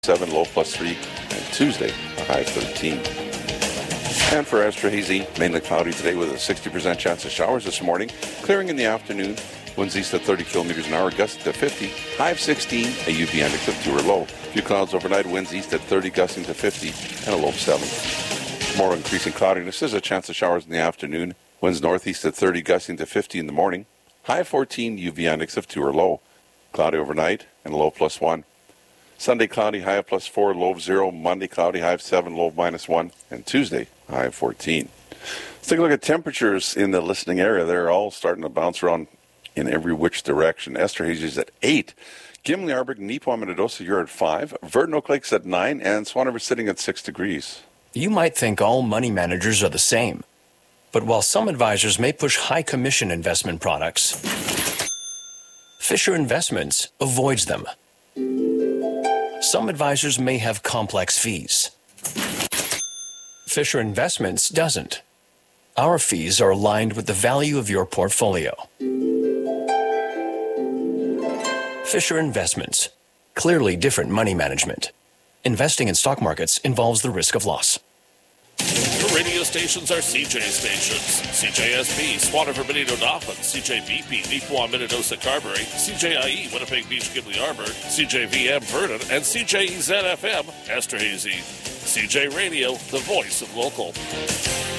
7, low +3, and Tuesday, a high of 13. And for extra hazy, mainly cloudy today with a 60% chance of showers this morning, clearing in the afternoon, winds east at 30 kilometers an hour, gusts to 50, high of 16, a UV index of 2 or low. Few clouds overnight, winds east at 30, gusting to 50, and a low of 7. Tomorrow, increasing cloudiness, there's a chance of showers in the afternoon, winds northeast at 30, gusting to 50 in the morning, high of 14, UV index of 2 or low. Cloudy overnight, and a low of +1. Sunday, cloudy, high of +4, low of 0. Monday, cloudy, high of 7, low of -1. And Tuesday, high of 14. Let's take a look at temperatures in the listening area. They're all starting to bounce around in every which direction. Esterhazy is at 8. Gimli, Arberg, Neepawa, Minnedosa, you're at 5. Verdon, Oak Lake's at 9. And Swan River sitting at 6 degrees. You might think all money managers are the same. But while some advisors may push high commission investment products, Fisher Investments avoids them. Some advisors may have complex fees. Fisher Investments doesn't. Our fees are aligned with the value of your portfolio. Fisher Investments. Clearly different money management. Investing in stock markets involves the risk of loss. Your radio stations are CJ stations. CJSB, Swan River, Benito, Dauphin, CJVP, Neepawa, Minnedosa, Carberry, CJIE, Winnipeg Beach, Gimli, Arberg, CJVM, Verdon, and CJEZ-FM, Esterhazy. CJ Radio, the voice of local.